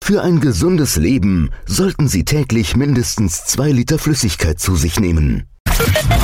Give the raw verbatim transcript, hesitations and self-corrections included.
Für ein gesundes Leben sollten Sie täglich mindestens zwei Liter Flüssigkeit zu sich nehmen.